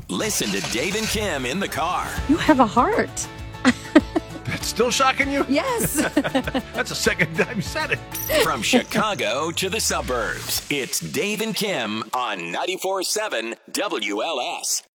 Listen to Dave and Kim in the car. You have a heart. That's still shocking you? Yes. That's the second time you said it. From Chicago to the suburbs, it's Dave and Kim on 94.7 WLS.